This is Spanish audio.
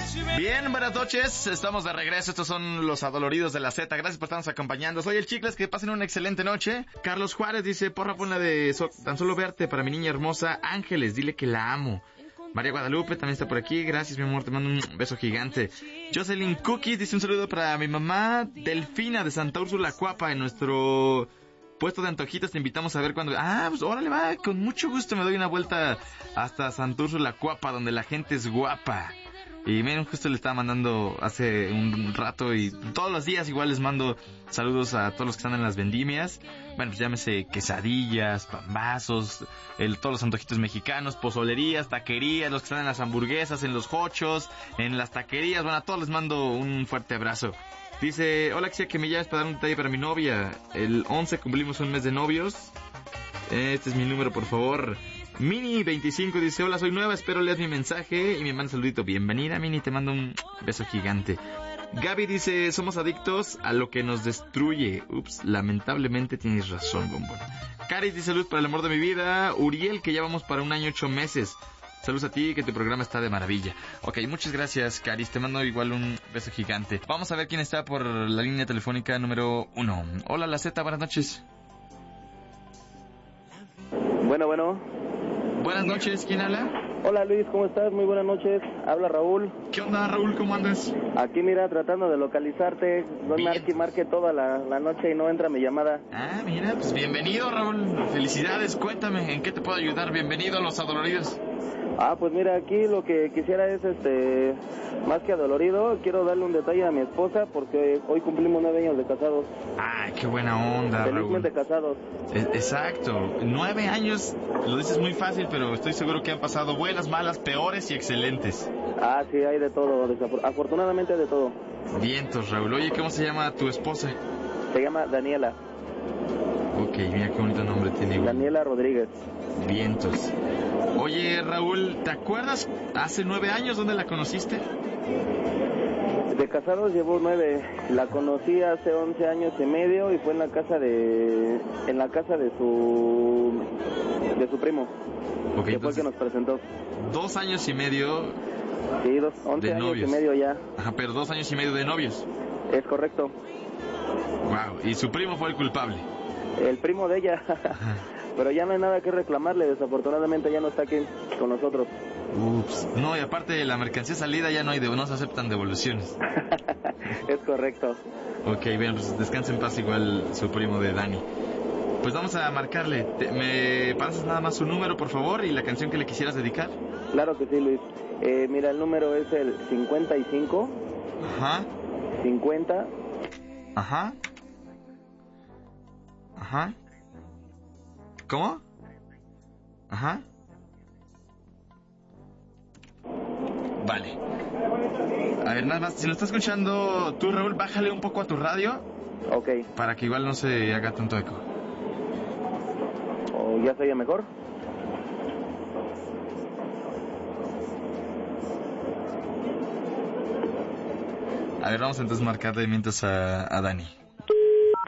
Bien, buenas noches, estamos de regreso, estos son los adoloridos de la Z, gracias por estarnos acompañando, soy el Chicles, que pasen una excelente noche. Carlos Juárez dice, porra, pon la de tan solo verte para mi niña hermosa, Ángeles, dile que la amo. María Guadalupe también está por aquí, gracias mi amor, te mando un beso gigante. Jocelyn Cookies dice un saludo para mi mamá Delfina de Santa Úrsula Cuapa, en nuestro puesto de antojitos, te invitamos a ver cuando... pues órale, va, con mucho gusto me doy una vuelta hasta Santa Úrsula Cuapa, donde la gente es guapa. Y miren, justo le estaba mandando hace un rato, y todos los días igual les mando saludos a todos los que están en las vendimias. Bueno, pues llámese quesadillas, pambazos, todos los antojitos mexicanos, pozolerías, taquerías, los que están en las hamburguesas, en los hochos, en las taquerías. Bueno, a todos les mando un fuerte abrazo. Dice, hola, quisiera que me llames para dar un detalle para mi novia. El 11 cumplimos un mes de novios. Este es mi número, por favor. Mini25 dice, hola, soy nueva, espero leas mi mensaje y me manda un saludito. Bienvenida, Mini, te mando un beso gigante. Gaby dice, somos adictos a lo que nos destruye. Ups, lamentablemente tienes razón, bombón. Caris dice, salud para el amor de mi vida. Uriel, que ya vamos para 1 año 8 meses. Saludos a ti, que tu programa está de maravilla. Ok, muchas gracias, Caris, te mando igual un beso gigante. Vamos a ver quién está por la línea telefónica número 1. Hola, la Z, buenas noches. Bueno. Buenas noches, ¿quién habla? Hola Luis, ¿cómo estás? Muy buenas noches, habla Raúl. ¿Qué onda, Raúl? ¿Cómo andas? Aquí mira, tratando de localizarte, no marque toda la noche y no entra mi llamada. Mira, pues bienvenido, Raúl, felicidades, cuéntame, ¿en qué te puedo ayudar? Bienvenido a Los Adoloridos. Pues mira, aquí lo que quisiera es, más que adolorido, quiero darle un detalle a mi esposa porque hoy cumplimos 9 años de casados. Ay, qué buena onda, Felizmente Raúl. casados. Exacto, 9 años, lo dices muy fácil, pero estoy seguro que han pasado buenas, malas, peores y excelentes. Sí, hay de todo, afortunadamente de todo. Vientos, Raúl. Oye, ¿cómo se llama tu esposa? Se llama Daniela. Ok, mira qué bonito nombre tiene. Daniela Rodríguez. Vientos. Oye, Raúl, ¿te acuerdas hace 9 años dónde la conociste? De casados llevo 9. La conocí hace 11 años y medio y fue en la casa de su primo. Okay, que fue el que nos presentó. 2 años y medio. Sí, 11 años novios. Y medio ya. Ajá, pero 2 años y medio de novios. Es correcto. Wow, y su primo fue el culpable. El primo de ella. Ajá. Pero ya no hay nada que reclamarle, desafortunadamente ya no está aquí con nosotros. Ups. No, y aparte de la mercancía salida ya no se aceptan devoluciones. Es correcto. Ok, bien, pues descansa en paz igual su primo de Dani. Pues vamos a marcarle. ¿Me pasas nada más su número, por favor, y la canción que le quisieras dedicar? Claro que sí, Luis. Mira, el número es el 55. Ajá. 50. Ajá. Ajá. ¿Cómo? Ajá. Vale. A ver, nada más, si lo estás escuchando tú, Raúl, bájale un poco a tu radio. Ok. Para que igual no se haga tanto eco. ¿O ya se oye mejor? A ver, vamos entonces a marcarle mientras a Dani.